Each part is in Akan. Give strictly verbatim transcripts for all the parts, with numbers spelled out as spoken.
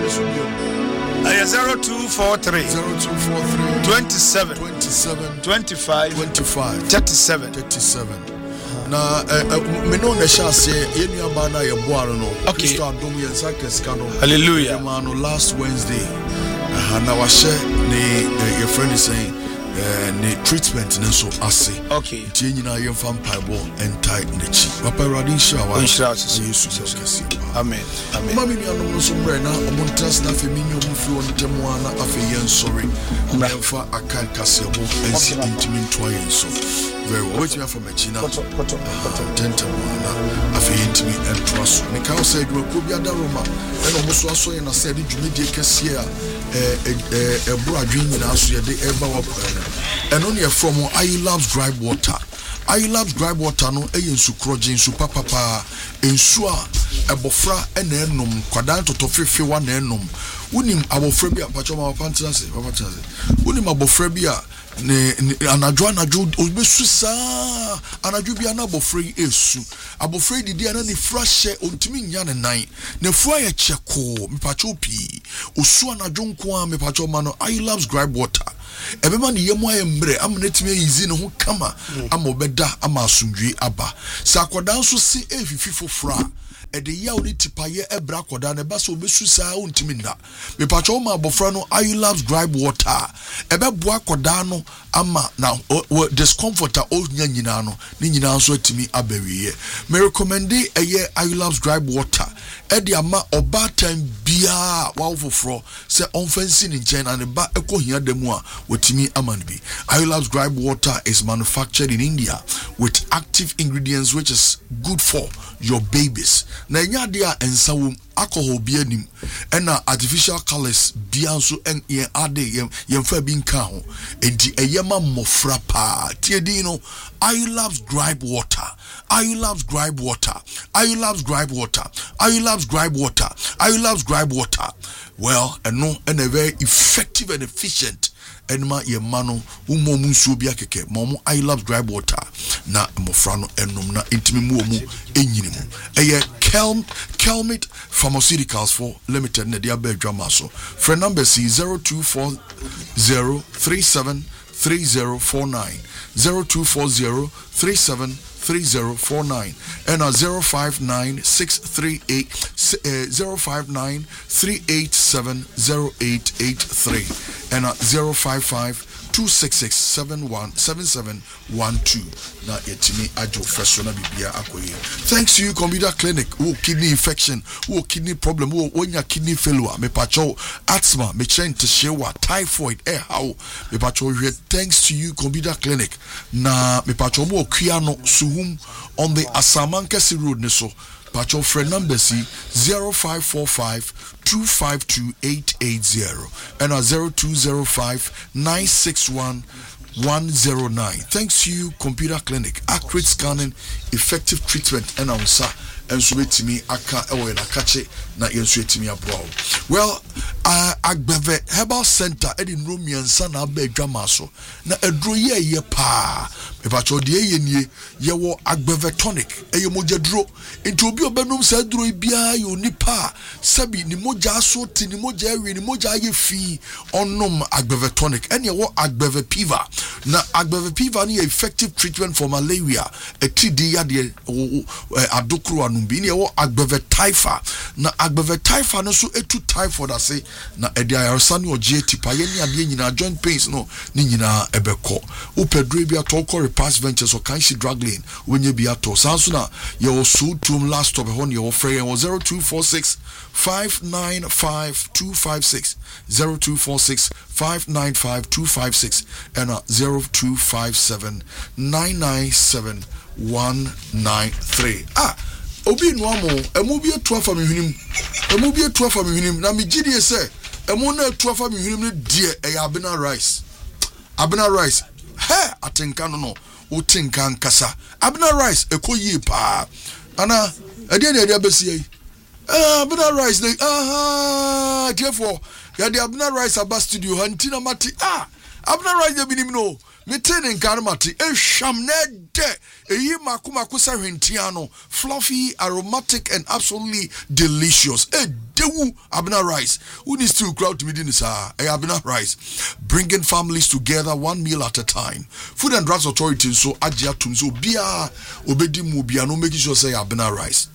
zero two four three zero two four three twenty-seven twenty-seven twenty-five twenty-five thirty-seven thirty-seven. Na me no na shase yenu aba na ye boa no Kristo adom ye nsa no. Hallelujah. Man last Wednesday na wa share ne your friend is saying ne treatment ne so ase. Okay. Tie nyina ye mfa mpaibo entai nechi. Papa Radin Shawa. Jesus Christ. Amen. Amen. Mama mi anu no so mre na omontas na fe mi nyu mfi on temu ana afe yen sorry. Mfa akan kasebo ensi intimi ntwa yen so. Very well. Wait me from China. Tentamana. Afi intimi ntwa so. Me ka say dwo ko bia da Roma. E no muso aso ye na say de dwumedie kese a eh eh e bro adwen nyina aso ye de e ba wa and only from I Loves Dry Water. I Loves Dry Water no e yensu kroje nsu papa pa ensu a ebofra e na enum kwadan totofefe wa na enum wonim abofra bi apacho ma pantina se papa chance wonim abofra bi a ne anadwo anadwo obesu saa anadwo bi ana abofra esu abofra didi ana ne frahye ontimi nya ne nan ne fua ye cheko mepacho pi osu anadwo nko a mepacho ma no I Loves Dry Water. Ebema ni yemu aye mbre amunetime yizi ne ho kama ama obeda ama asundwe aba sakoda nso si efifi fofra ede ya oni tipaye ebra koda ne ba so obesu saa ontimi nda mepacho ma abofra no I Loves Dry Water ebeboa koda no ama na discomfort a onya nyina no ni nyina nso atimi abawiye me recommend eye I Loves Dry Water ede ama oba time bia wa foforo se onfansi ni nchen na ne ba ekohia demu a wotimi amanbi. I Loves Dry Water is manufactured in India with active ingredients which is good for your babies. Na nya dia ensawum alcohol bi anim ena artificial colors bi anso en ye ade ye mfa bi nka ho enti eyema mofra pa tiedi no I Loves Dry Water. I Loves Dry Water. I Loves Dry Water. I Loves Dry Water. I Loves Dry Water. Well, and no, and a very effective and efficient. Enma ye mano umo munsu bi akeke momo I Loves Dry Water na mofrano enum na intimi mu omu enyini mu eye Kelm Kelmit Pharmaceuticals for Limited na dia be adwama so friend number C zero two four zero three seven three zero four nine zero two four zero three seven three zero four nine and a zero five nine six three eight zero five nine three eight seven zero eight eight three and a zero five five two six six seven one seven seven one two. Na yetimi ajo fresh na bibia akoye. Thanks to you Computer Clinic. Who kidney infection, who kidney problem, who onya kidney failure, me pacho asthma, me chen to shewa, typhoid, eh how me pacho. Thanks to you Computer Clinic. Na me pacho mo kuano suhum on the Asamankasi Road neso. Pacho friend number C zero five four five two five two eight eight zero and a zero two zero five nine six one one zero nine. Thanks to you Computer Clinic. Accurate scanning, effective treatment and answer and so to me aka ewe na kache na yenso etimi abro. Well, uh, Agbeve Herbal Center edin Romiansa na ba adwama so na edro ye ye pa me pa cho de ye nie ye wo Agbeve tonic eye mojadro enti obi obenum sa dro bia yo nipa sabi ni moja so ti ni moja awi ni moja ye fi onom Agbeve tonic ene wo Agbeve piva na Agbeve piva ni effective treatment for malaria etidi ya de adokro anumbi ni wo Agbeve taifa na Agbeve taifa no so etu typhoid ase na edi ayarsa ni oje tipa ye ni ade nyina joint pains no ni nyina ebeko upedre bia to call past ventures or kan she drug lane wenye bia to sanso na ye wo so tum last stop ho ne ye wo frey wo zero two four six five nine five two five six zero two four six five nine five two five six and uh, zero two five seven nine nine seven one nine three. Ah obi no amo emu bi etu afa me hwenim emu bi etu afa me hwenim na me gidie se emu na etu afa me hwenim ne die e abena rice abena rice he atenka no no o tinka nkasa abena rice ekoyi pa ana ade na ade abesi yi ah abena rice dey aha therefore ya de abena rice aba studio hanti na mati ah Abner Rice de binimno. Metene nkarmati ehwam na de eyi makomako sa hwentiano fluffy aromatic and absolutely delicious edewu Abner Rice who needs to crowd to meeting sa Abner Rice bringing families together one meal at a time. Food and Drugs Authority so agya tum so bia obedi mu bia no making sure say Abner Rice.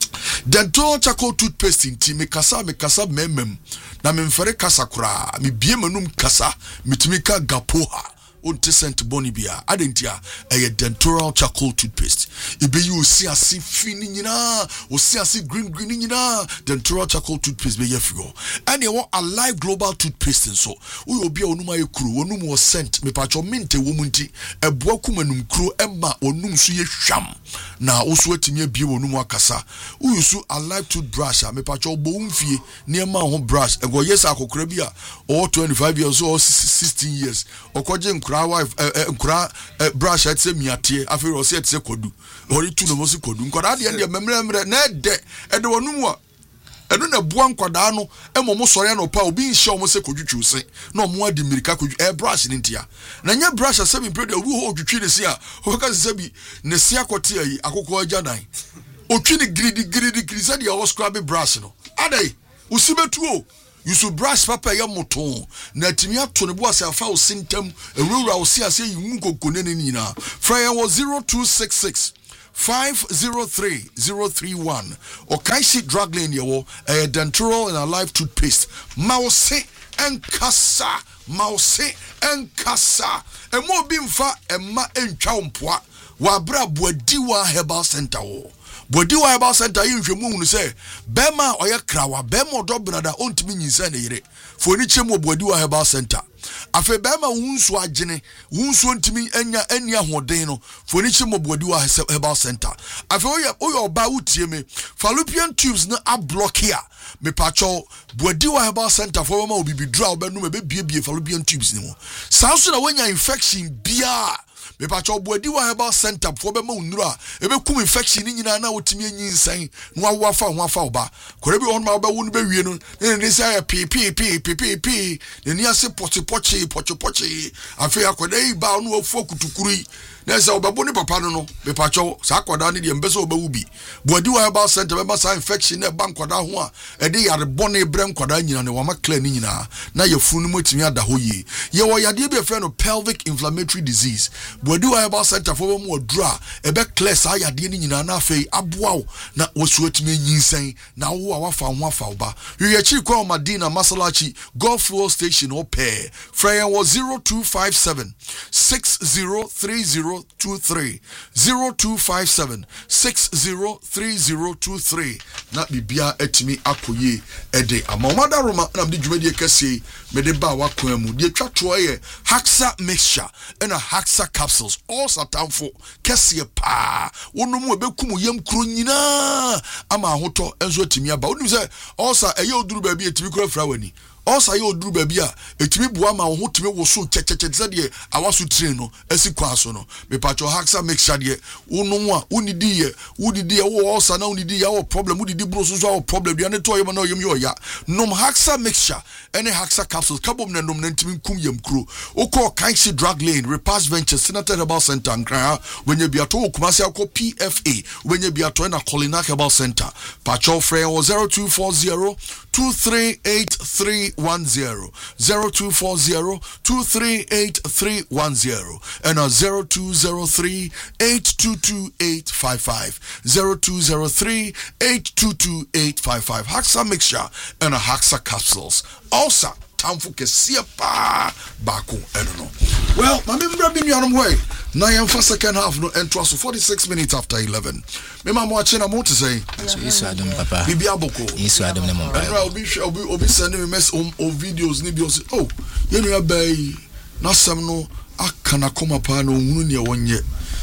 Dental charcoal toothpaste inti me kasa me kasa memem na me mfere kasa kura me bie manum kasa mitimika gapoha unti sent bonibia adentia a dental charcoal toothpaste ibe you see asi fini nyina o see asi green green nyina dental charcoal toothpaste be yefio and you want Alive Global toothpaste so we obi onuma ekuru onum wo scent me pacho minte wo munti eboa kumanum kuro emma onum so ye hwam na wo so atimi abie onum akasa we use Alive toothbrush me pacho bo mfie niema ho brush ego yes akokora bi a or twenty-five years or sixteen years okoje wife nkura brush at say miatie afero say at say kodu ori tu no mosi kodu nkora de de memremre na de e de wonu a eno na bua nkoda no emomo sore na pa obi nhye omo se kodwutwu se na omo adi mirika kodwu e brush ni ntia na nya brush ase bi brede oru ho odwutwi ne se a o ka se bi ne se akote ayi akokọ ajadan otwi ni gridi gridi gridi de o scrub brush no adai usibetu o you should brush papa ya moton na timi ato ne bo ase afa o sintam ewura o se ase yimu kokone ne nyina fraya was zero two six six five zero three zero three one or Kaishi Drug Lane yewo a dental and Alive toothpaste mouse and kasa mouse and kasa e mo bi mfa emma entwa mpoa wa bra boadiwa herbal center wo Bodiwa Herbal Center in Jemu say, Bema or Yakrawa, Bema Dobrada, Ontimi Nisan ere, for any chemo Bodiwa Herbal Center. Afe Bema Wunswa Jene, Wunswan Timi Enya Enya Hodeno, for any chemo Bodiwa Herbal Center. Afe Oya Oya Baut Yeme, fallopian tubes no a block here. Me pacho Bodiwa Herbal Center for Mama will be draw, but no maybe fallopian tubes no. Sounds when your infection bia. Me pacho Bodiwa Herbal Center for be mo nura ebe kum infection nyina na wotimi anyinsan no awafa ho afa oba kore bi on ma ba wonu be wie no ne ne say p p p p p p ne ni ase pochi pochi pochi pochi afi akoda yi ba no afu kutukuri na say obabo ni papa no no me pacho sa akoda ne de mbese obawu bi Bodiwa Herbal Center be ma sa infection na ba nkoda ho a e de yare bone brem nkoda nyina ne wa ma clear ni nyina na yafunu motimi ada ho yi ye wo yade be friend of pelvic inflammatory disease Bodiwa Herbal Center for more draw a back class. I had any in an affair abwow, not was what me saying. Now, our found one fauba. You achieve call Madina Masalachi Golf Road Station or pair. Freya was zero two five seven six zero three zero two three zero two five seven six zero three zero two three. Not be bia etimi akoye ede. Amamada Roma and the Jumedia Cassi, Medeba Wakwemu, the Chatoye, Haxa mixture and a Haxa capsules. All satan for Cassia pa. One more bekumu yam crunina. Ama hoto enzo timia ba. Unu say also a yo drew baby a typical fraweni. Also yo drew baby a etimi buama ho timi wo so checheche de awasu train no esi kwaso no. Me pacho Haxa mixture de. Unu wa unidi ye udidi wo also na unidi ya wo problem udidi bro so so problem de ne to yem na yem yo ya. Nom Haxa mixture any Haxa capsules kabom na nom na ntimi kum yam kro. Oko Kaishi Drug Lane Repast Venture Senator Herbal Center nkra when you be at all Kumasi akọ P F A when you be at na Colina Herbal Center pacho frame was zero two four zero two three eight three one zero zero two four zero two three eight three one zero and a zero two zero three eight two two eight five five zero two zero three eight two two eight five five Haxa mixture and a Haxa capsules also tamfo kesia pa bako I don't know. Well, my member been on way. Now I'm for second half no and twas forty-six minutes after eleven. Me ma mo ache na mo to say. So Yesu Adam papa. Bibi aboko. Yesu Adam na mo ba. Right, obi obi obi send me mess on videos ni bi o say, "Oh, you know bay na sam no aka na koma pa na ohunu ne wonye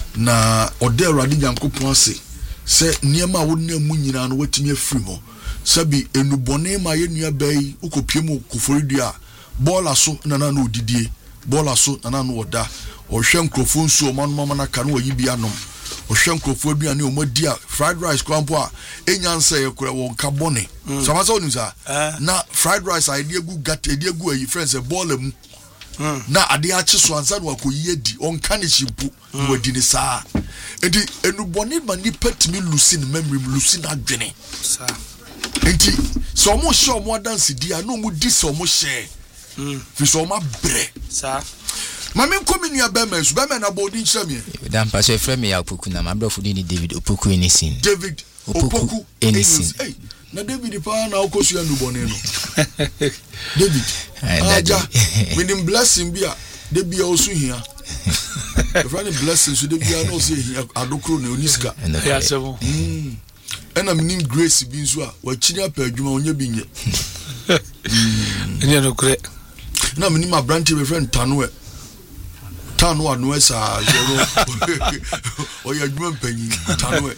na ode Awurade Nyankopon ase. Se niema wo na mu nyina no watimi afiri mo." Sabi enubone ma ye nua bai ukopie mu kuforidua bola so nana no didie bola so nana no oda ohwe nkrofo nsu man mama na ka no yi bia nom ohwe nkrofo aduane o modia fried rice kwampo a enyansa ye kura won ka bone so ma so nim sa na fried rice idea gu gat idea gu ayi friends e bola mu na ade ache so ansa no akoyi adi onka ne chimpu wadi ne saa enti enubone ma nipa timi lusi ne memory lusi na adwene saa enti so mo show mo dance dia no mo di so mo share fi so ma bre saa mami nkomi nua bema so bema na bodi nkyerɛ me dan pa so frɛ me ya Opoku na ma brofo ni David Opoku Enisin David Opoku Enisin hey na David pa na okosu ya nubone no David aja with blessing bia de bia osu hia the friend blessing so de bia no so hia adokro na oniska ya sebo mm ena minim grace bi nso a wa kiri apa adwuma onya bi nye enya no kure na minim abranti be friend Tanwe Tanwe no esa zero oya adwuma mpanyi Tanwe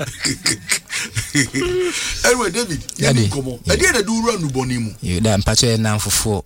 anyway David yedi komo e dey na do ru anuboni mu you da mpacho na mfofo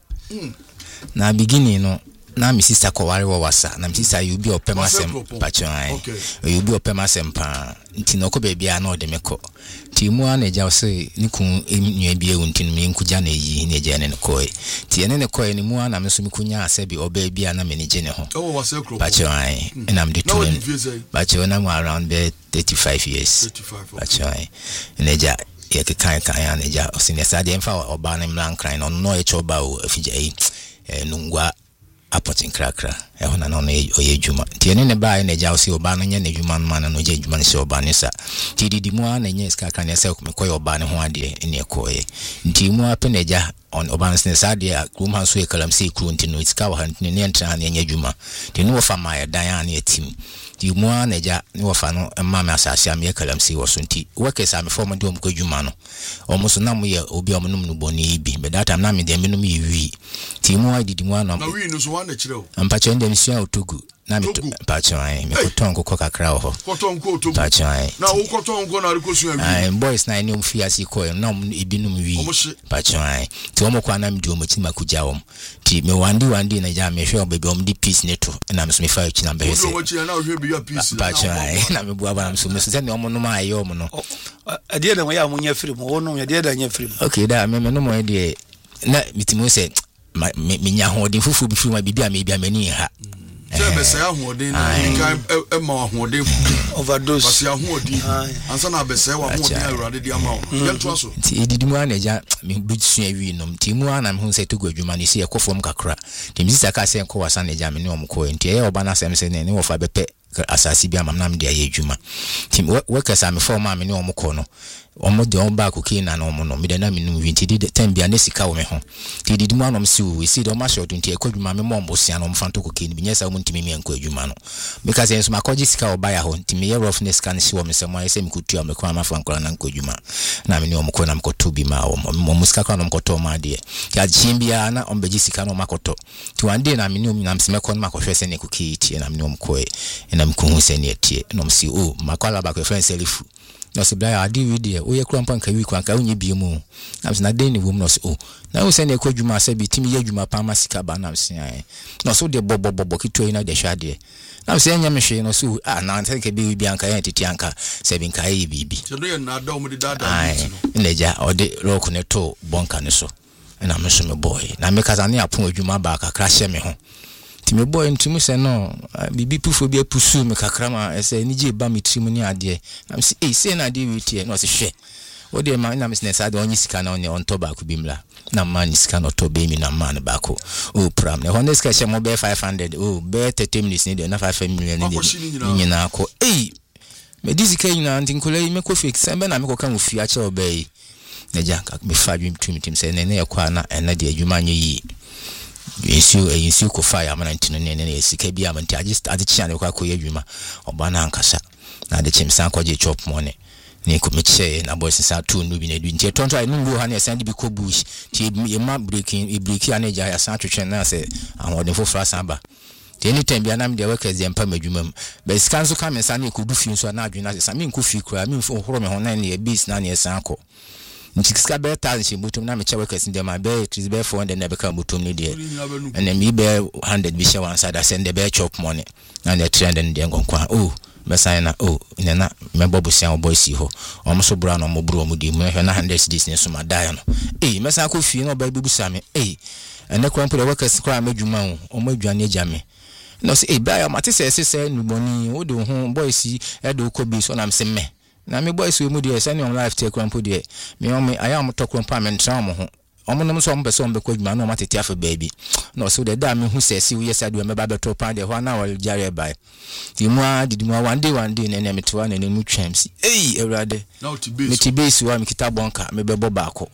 na beginning no na mi sister kware wo wasa na mi sister you be opemasem pacho ai you be opemasem pa nti no ko ba bia na ode meko ti mu ana eja se ni kun enua bia wonti no me nkuja na yi na eja ne ko e ti ene ne ko e ni mu ana me so mi kunya ase bi oba bia na me ne je ne ho pacho ai na me de to pacho na mu around be thirty-five years pacho ai na eja ye ke kan kan ya na eja o sine sa de mfa oba na mran kran no no e choba o afija ai nungwa apotin krakra e hona no oye djuma ti ene ne ba na ja osi oba no nya na djuma no mana no je djuma ne se oba ne sa ti didi mu na nya ska kan se ko me koy oba ne ho ade ene koye nti mu ape na ja on oba ne sa de a kum han so e kalam se kru nti no iska wa han ne ne ntra na nya djuma ti no fa ma ya dan an ya tim ti mu na ja ne wo fa no ma me asase am ya kalam se wo so nti wo ke sa me fo mo de om ko djuma no o mo so na mo ye obi o mo num no boni bi be that time na me de me num yi wi ti mu a didi mu na na wi no so wa na kire o ampacho ndem sia Otogu na mi pacho ai me kotonko ko kakra ho kotonko Otogu pacho ai na wo kotonko na rikosu awi ai boys na ni umfi asi ko na ibinum wi pacho ai ti omo kwa na mi di omo ti makuja om ti me wandi wandi na ja me hwe obebi om di peace neto na me so me fa chi na be se pacho ai na me bua ba na so me so se ne omo no ma ayo omo no ade na ya mo nya free mo wo no ade da nya free okay da me me no mo ade na mitimo se me nya ho de fufu bi free ma bibia me bia mani ha Tebe say ahoden na nka e ma ahoden overdose pasi ahoden ansa na be say wa ahoden awurade di ama o yento aso ti edidimu ana ja me busu awi nom ti mu ana me hu say to gwadwuma ne se ekofom kakra ti mi sisa ka se enko wasa na ja me ne omko enti e oba na sem se ne ne wo fa bepe asasi bi amam na me de aye adwuma ti we kasa me form me ne omko no omo de on ba ko kina na omo no me de na me num wi nti de time bia ne sika wo me ho ti didimu anom si wo si de o ma short nti ekwadwuma me mo mbosia no mfanto ko kini bi nyesa mo ntimi me enko adwuma no because enso makoji sika wo ba ya ho nti me ye roughness kan si wo me se mo ayese me kutua me kwa mafa nkora na nko adwuma na me ne omko na mkoto bi ma wo mo musika kwa no mkoto ma de ya chimbia na ombeji sika no makoto ti wande na me ne omi na mseme kon makohwe se ne kukiti na me ne omko e na mkuhu se ne etie no msi o makwala ba ko friend selifu no se bla adi wi de o ye kura mpa nka wi kwa nka onye bi mu na se na den ni wo no se o na wo se ne ko dwuma se bi timi ye dwuma pa ma sika ba na se ai no so de bobo bobo kito ina de hwade na se nya me hwe no so ah na nte ke bi bi anka ya titi anka se bi nka ye bibi se do ye na da o mu de dada ai ne ja o de rock ne to bonka ne so na me so me boy na me kaza ne apon adwuma ba kakra hye me ho ti me boy ntimu se no bibi pufo bi apusu me kakra ma ese ni je ba me timu ni ade na me se eh se na de witie no se hwe o de ma na me se sa de onyi sika na onye on to ba ku bimla na ma ni sika no to be mi na ma ne ba ko o pram ne honest ka hye mo be five hundred o be thirty minutes ni de na five million ni de ni na ko eh me disika ina ntinkole me ko fix se be na me ko kan ofi a che obey na ja ka me fa dwum tum tim se ne ne yakwa na ena de adwuma nye yi Yesu yesu ko fire amana ntino ne ne sika bi amanti agist ade chia ne kwa ko yadwuma oba na ankasa na de chimsan ko je chop money ne ko meche na boys sa tu no bi na du nti tonto ai ndu ha ne san de bi ko bush ti e ma breaking e breaki ane ja ya san twetwe na se ahode fofra san ba ti anytime bi anam de workers de mpa madwuma m be sika nso ka me san ne ko du fi nso na adwuna se san me nko fi kura me mfo horo me ho na ne e bis na ne san ko nchikska be thousand she butum na me che workers ndem ma be three be four hundred na be ka butum ni de and then me be one hundred be share one side I send the be chop money and the three hundred ndem konkwa oh me sign na oh nena me bobo sian boy si ho omo so bra no mo bro mo di me hwe na one hundred cedis ne so ma die no eh me san ko fie no ba bibusa me eh ene kwa mpo the workers kwa madwuma o omo adwane agya me no say eh ba ya mate se se se nuboni wo de ho boy si e de ko bi so na me se me na me boys we mu de se ne on life take krampo de me on me aya mo to krampo me ntra mo ho omo no so mbe so mbe ko dwuma no matete afa baby no so de da me hu se si wo yesa de me ba beto pan de ho na wal jare bai ti mu a didi mu one day one day ne ne metwa ne ne mu twamsi eh ewrade me ti base wa me kita bonka me bebo baako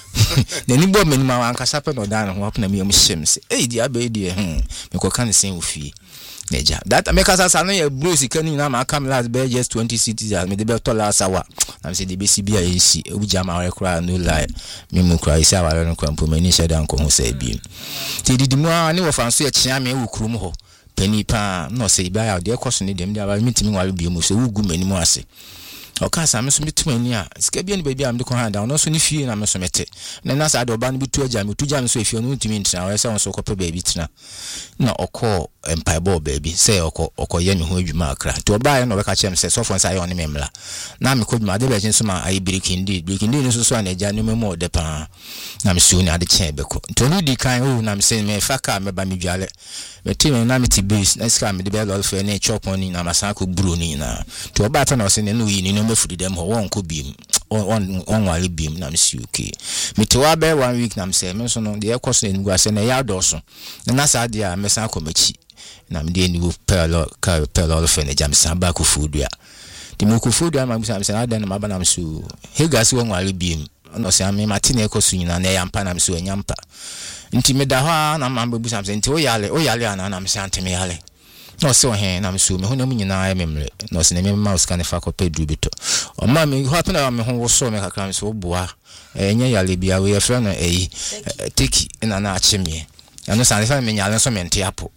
ne ni bo me ni ma ankasa pe no da no ho apna me am hyemse eh di abai de hm me ko kan sen wo fie neja that make us say no ya bruce kani na ma come last be just twenty cities as me de be to last hour na say de be si bia esi obuja ma we kra no lie me mu kra isi aware no kwampo mani sheda nko ho say bi ti didi mu a ne wo fanso ya chia me wo krum ho pani pa no say bia ya de koso ne dem de aba mitimi wale bi mu so wugu mani mu ase oka sa me so mitumani a sika bia ne ba bia am de ko hand down no so ne fie na me so mete na na sa de oba no bi tu agya me tu agya me so efie no ntimi ntina we say won so kopa ba bi tina na okọ empire ball baby say okọ okọ ye me ho adwuma akra to oba ye no be ka chem say so fon say on me mla na me ko dwuma de be chin so ma ai breaking day breaking day no so so na agya no me mo de pa na me so ni ade chen be ko to no di kan o na me say me fa ka me ba me dwale me team na me ti base na ska me de be lol fe na chop on ni na masa ko bro ni na to oba ta na so ne no yi ni no me fudi dem ho won ko bim on on wale bim na me si okay me to wa be one week na me say me so no de e koso ni gwa say na ya do so na sa de a me san ko machi na me de ni wo pelo ka pelo fe na jam san ba ko fudu a de mo ko fudu a ma me say na de na ma ba na me so he ga si won wale bim no say me matine ko su nyina na ya mpa na me so nyampa nti me da ho na ma ba bu sam say nti o yale o yale ana na me say antime yale no so he na me so me ho na mu nyina ya memre no se na me mouse kan fa ko pedru bito o ma me ho apena me ho wo so me kakra me so boa enye yale bia we efra na eyi tiki na na achimie ano san fa me nyale so me nte apo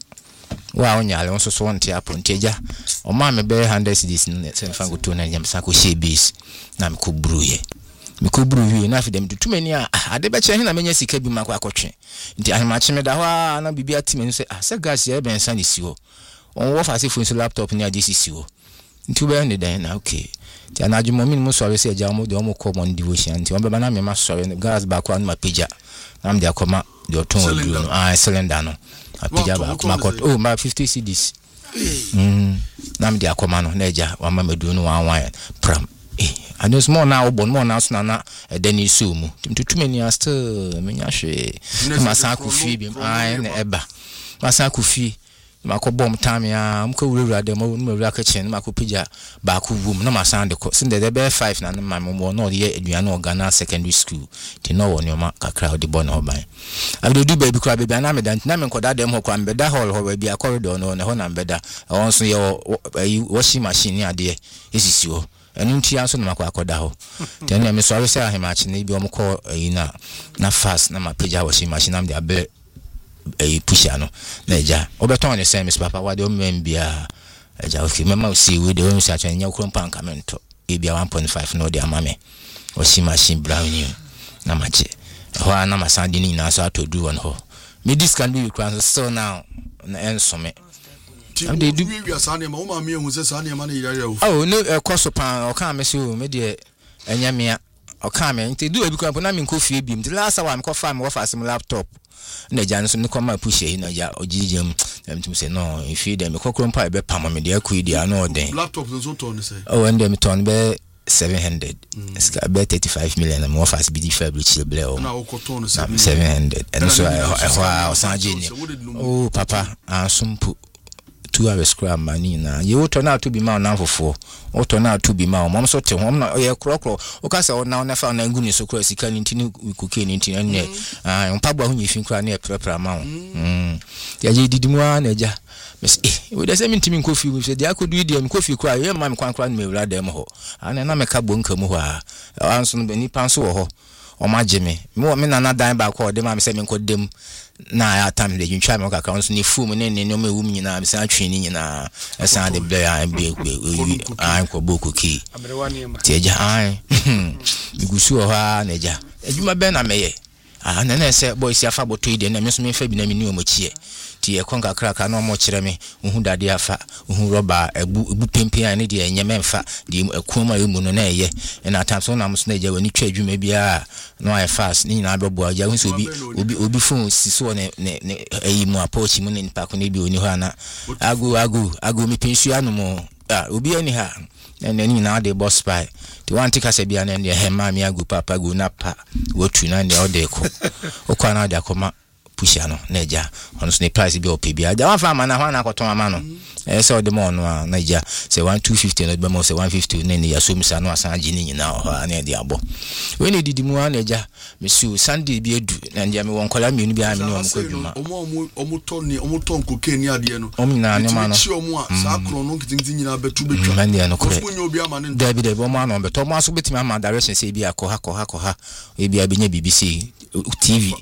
wa o nyale so so nte apo nteja o ma me be one hundred cedis ne se fa go to na nyam sa ko she base na me ko bruye me ko bruye na fi dem tumani a ade be che he na menya sika bi ma kwa akotwe nti ahema chime da ho na bibia timeni se ah se gas ya ben san isi ho on wo fa se phone so laptop ni ade sisi ho nti be ne dan na okay ti anaju mo min mo sori se ja mo de o mo ko mo devotion nti on be ba na me ma sori gas ba kwa na page na me de akoma de oton odu ah cylinder no apija ba akoma ko oh ma fifty cedis mm na me de akoma no na eja wa ma medu no wan wan pram eh and it's more now bon more now so na deni so mu timtumani asta menya hwe ma sa ku fi bi ah na eba ma sa ku fi makobom time ya mko wura de mo no wura ka chen makopija ba ku wum na masande ko sinde de be five na na mo no de aduane organa secondary school ti no woni ma kakra de bon oban abdo du baby kra baby na me dan na me nkoda dem ho kwa mbeda hall ho baby corridor no na ho na mbeda won so ye washing machine ade esisi ho enu nti anso na makwa akoda ho ten na me sorry say ahemachi na bi omko na na fast na mapija washing machine am de abe e pusha no na eja obeton ne say miss papa wade o membia eja okay mama o see we de o nsa anya kro mpanka mento e bia one point five no de amame o shi machine brown new na mache ho na masandi ni na so atodu won ho me this can be required so now na enso me they do we are sane ma o ma me hu se sane ma na yare o oh no e koso pan o kan me se o me de enya me o kan me nti do e bi kwa na me nko fie bi m the last hour me ko fa me wo fa sim laptop na ja nso me ko ma push e na ja ojijem na me say no if you dem ko krom pa be pam me de akui dia na oden laptop nso ton say oh and dem ton be seven hundred ska be thirty-five million na me fa B D fabric ble o na o ko ton seven hundred and so e ho o san jeni oh papa ansumpu two hours scrum mani na ye woto na to bi ma na fofo woto na to bi ma mom so te hom na ye krokro o ka se na na fa na nguni so kro sika ni ntini kuke ni ntini ne ah mpagba hu nyifin kra na e prepare ma mm ya je didimu na eja mes eh we dey say me ntimi nkofi we say dia kodu dia nkofi kra ye ma me kwan kra na me wura dem ho ana na me ka bonka mu ho a anso no bani panso ho o ma jeme me me nana dan ba ko de ma me se me nkodem na ya time de ntwa me kakra nso ne fu mu ne ne no me wu nyina me san twi ni nyina esan de bla ya be an ko boku ki ti eja an igusu o ha na eja adwuma be na meye ah na na se boy si afa boto ide na me so me fa bi na me ni o machie ti e konka kraka na mo kire me uhu dade afa uhu roba ebu ebu pempe an de enye memfa de ekoma emu no na eye na tamso na mso na eja wani twa adwuma bia no ai fast ni na bebo aja hu so obi obi obi phone si so ne ne eyi mu approach mu ne nipa ko ne bi oni ho ana agu agu agu mi pensu anu mo ah obi ani ha na ni na de boss spy ti wan tika se bia na ne he ma mi agu papa go na pa wotu na ne ode ko okwa na de akoma pusha no na eja ono so ne price bi ope bia ja wan fa ma na ho na koton ama no e se ode mo no na eja se one two fifty no be mo se one fifty ne ne ya so misa no asan agi ni nyina ho na de abo we ne didi mu na eja mesu Sunday bi edu na ndia me won kola mi nu bia me no ko dwuma omo omo ton ni omo ton koke ni ade no omo na ne ma no chi omo a sa kro no kitintin nyina betu betwa ma ndia no ko omo obi ama ne David e bo ma no beto mo aso betimi ama direction se bia ko ha ko ha ko ha e bia benya B B C T V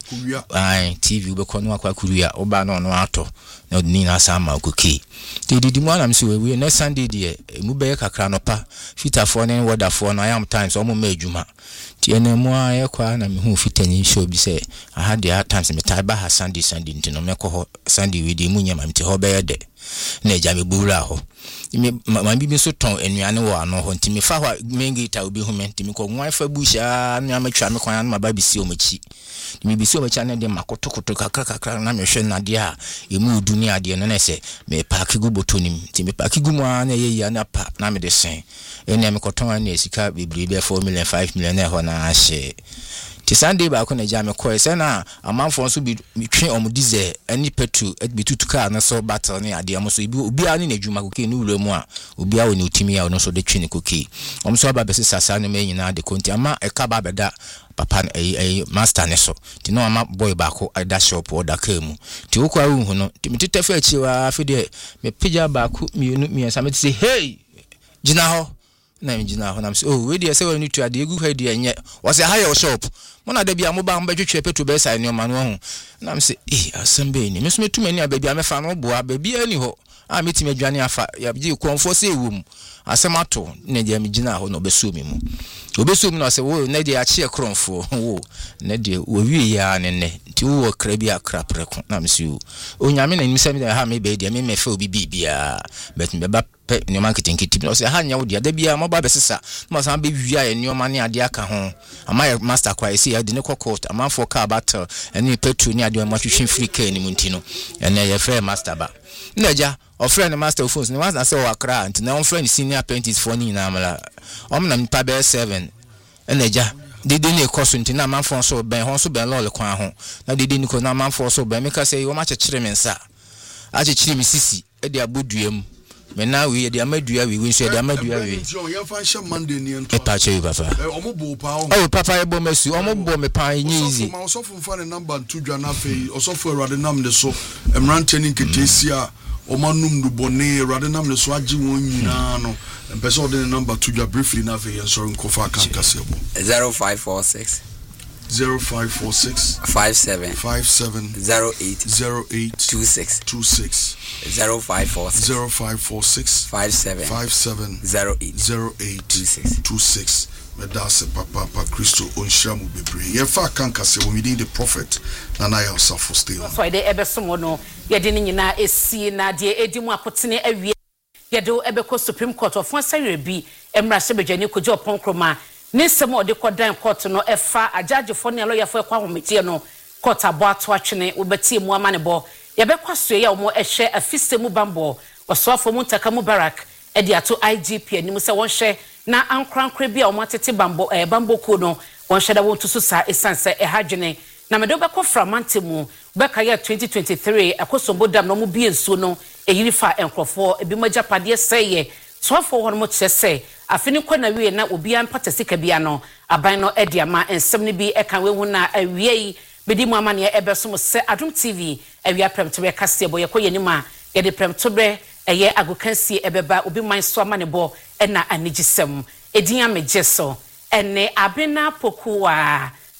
ai T V be kono akwa kuruya oba no no ato na ni na sama okuki te didi mu anam se we na Sunday de mu be kakra no pa fitafo ne wodafo no am times omo ma adwuma ti ene mu aye kwa na me hu fitani show bi se aha de times me tai ba ha Sunday Sunday ntino me ko ho Sunday we de mu nyama mti ho be de na eja me bura ho me ma bi bi so ton enuane wo ano ho ntimi fa ho mengita obi hu me ntimi ko nwan fa busha na matwa me kwan na ba bi si o machi ntimi bi si o machi na de makotokoto kakra kakra na me hwe na de a emu dunia de no na se me paaki gu botonim ntimi paaki gu mu na ye ya na pa na me de sen eni me koton na esika bibiri be four million five million na ho na ahye ti Sunday ba ko na ja me ko ese na amanfo nso bi twe om diesel ani petrol et bi tutu car na so battle ne ade am so bi obi ani na adwuma ko ke ni wura mu a obi a woni otimi a no so de twe ne ko ke om so ba be sasa na me nyina de konti ama e ka ba beda papa eh eh master ne so ti no ama boy ba ko ada shop order ka mu ti wo kwa hu no ti mitete fa chi wa afi de me pija ba ko mienu miensa me ti say hey gina ho na me gina ho na me say oh we dey say we need to ade egu ha dey enye wo say hire shop mo na da bia mo ba mo betwetwe petrol be sai ne ma no ho na me say eh asembe ni me so metu mani ababia me fa no boa babia ni ho a metime adwane afa ya gi konfo se ewum asemato ne dia me gina ho no beso mi mu obeso mi no se wo ne dia ache kronfo wo ne dia wo wie ya ne ne ti wo kra bi akra preko na me say onyame na nim se me ha me be dia me me fa obi bibia bet me ba pe ne marketing kitip no se ha nya wo dia da bia mo ba besesa mo san be wia ye nyoma ne ade aka ho ama master kwa ese ya de ne court ama for car battle ene petrol ne ade mo hwehwe free car ni muntino ene ye free master ba nneja o friend master phones ni once na say o akra nti na on friend senior apprentice for ni na amala o na mpa be seven nneja dede ne koso nti na manfo so ben ho so ben lol kwan ho na dede ni ko na manfo so ben me ka say o ma chechire me nsa a chechire me sisi e de aboduam me na we de amadua we we so de amadua we yo fa hye Monday ni ento e pa che papa o mo bo pa o o papa e bo masu o mo bo me pa nyi easy ma so fun fa ne number two dwa na fe o so fo erade nam de so emrante ni nketesi a o manum du bone erade nam de so agi won nyina no empese o de number two dwa briefly na fe so nko fa kan kasebo zero five four six zero five four six five seven five seven zero eight zero eight two six two six zero five four six zero five four six five seven five seven zero eight zero eight two six two six. Medase papa pa Christo onhyamu bebre ye fa kan kase wo midin the prophet na na ya safo stay on so de ebesomo no ye de ni nyina esi na de edimu akotene awie ye de ebeko Supreme Court of Answer bi emra se bedwane koji oponkroma ne sem o de kodan court no efa ajagefo ne lawyer fo ekwa hometie no court abo ato atwene obeti mu amane bo ye bekwa so ye omo ehwe afisemu bambo osofo mu ntaka Mubarak e de ato I G P anim se won hwe na ankrankra bi a omo tete bambo eh bambo ko no won hwe da won tusu sa esanse e hadwene na medo bekọ framante mu beka ye twenty twenty-three akosombo dam no mu bi ensuo no eyiri fa enkrofo ebi majapade seye twelve one mo chese afini kwa na wie na obi an patasika bia no aban no ediama ensem ne bi eka we hu na awie yi bedi mu amane ebeso se Adom T V awia premtobe kase boye koye nima ye de premtobe eye agokansie ebeba obi man so amane bo na anigisem edin ameje so ene abena pokuwa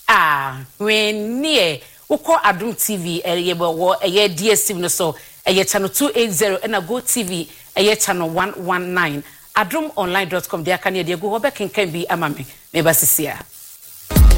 ah when near wokɔ Adum T V ɛyɛ bɔ ɛyɛ D S T V no so ɛyɛ channel two eighty ɛna Go T V ɛyɛ channel one nineteen adum online dot com de aka ne de go hɔ bɛkenkan bi ama me me ba sisia